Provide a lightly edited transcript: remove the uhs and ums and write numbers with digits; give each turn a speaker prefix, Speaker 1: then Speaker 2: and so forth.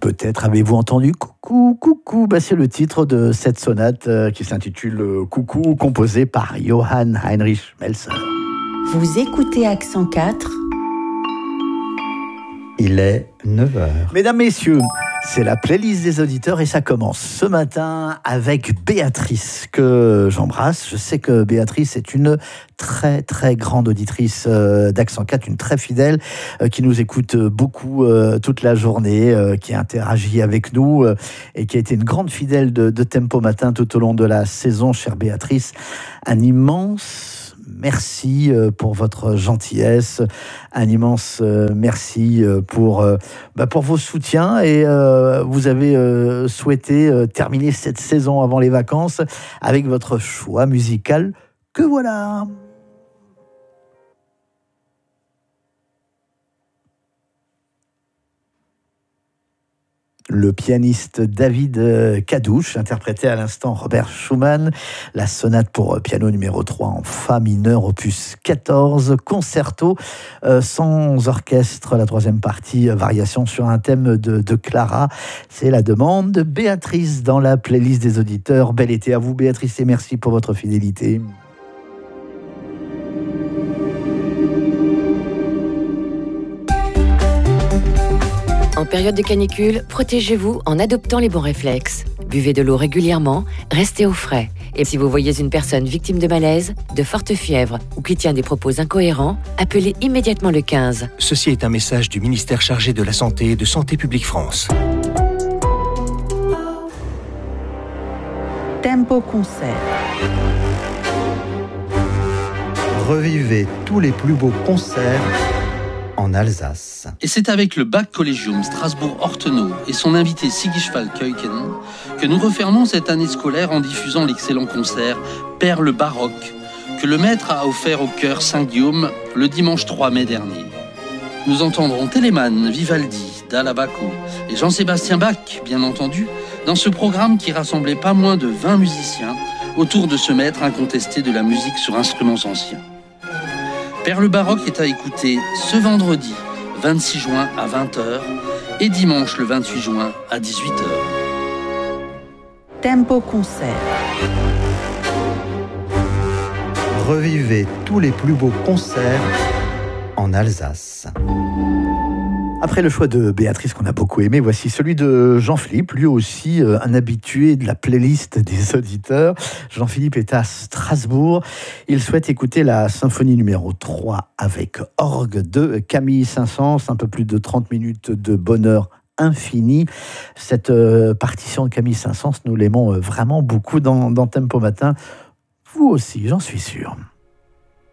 Speaker 1: Peut-être avez-vous entendu Coucou, coucou. C'est le titre de cette sonate qui s'intitule Coucou, composée par Johann Heinrich Melzer.
Speaker 2: Vous écoutez Accent 4.
Speaker 3: Il est 9h.
Speaker 1: Mesdames, messieurs, c'est la playlist des auditeurs et ça commence ce matin avec Béatrice, que j'embrasse. Je sais que Béatrice est une très très grande auditrice d'Accent 4, une très fidèle, qui nous écoute beaucoup toute la journée, qui interagit avec nous et qui a été une grande fidèle de Tempo Matin tout au long de la saison. Chère Béatrice, un immense merci pour votre gentillesse, un immense merci pour vos soutiens et vous avez souhaité terminer cette saison avant les vacances avec votre choix musical que voilà. Le pianiste David Kadouch interprétait à l'instant Robert Schumann, la sonate pour piano numéro 3 en Fa mineur, opus 14, concerto sans orchestre, la troisième partie, variation sur un thème de Clara. C'est la demande de Béatrice dans la playlist des auditeurs. Bel été à vous Béatrice et merci pour votre fidélité.
Speaker 4: En période de canicule, protégez-vous en adoptant les bons réflexes. Buvez de l'eau régulièrement, restez au frais. Et si vous voyez une personne victime de malaise, de forte fièvre ou qui tient des propos incohérents, appelez immédiatement le 15.
Speaker 5: Ceci est un message du ministère chargé de la Santé et de Santé publique France.
Speaker 2: Tempo concert.
Speaker 3: Revivez tous les plus beaux concerts en Alsace.
Speaker 6: Et c'est avec le Bach Collegium Strasbourg-Ortenau et son invité Sigishval Keuken que nous refermons cette année scolaire en diffusant l'excellent concert Perles baroques que le maître a offert au chœur Saint-Guillaume le dimanche 3 mai dernier. Nous entendrons Telemann, Vivaldi, Dall'Abaco et Jean-Sébastien Bach, bien entendu, dans ce programme qui rassemblait pas moins de 20 musiciens autour de ce maître incontesté de la musique sur instruments anciens. Perles baroques est à écouter ce vendredi 26 juin à 20h et dimanche le 28 juin à 18h.
Speaker 2: Tempo concert.
Speaker 3: Revivez tous les plus beaux concerts en Alsace.
Speaker 1: Après le choix de Béatrice qu'on a beaucoup aimé, voici celui de Jean-Philippe, lui aussi un habitué de la playlist des auditeurs. Jean-Philippe est à Strasbourg. Il souhaite écouter la symphonie numéro 3 avec orgue de Camille Saint-Saëns, un peu plus de 30 minutes de bonheur infini. Cette partition de Camille Saint-Saëns, nous l'aimons vraiment beaucoup dans Tempo Matin. Vous aussi, j'en suis sûr.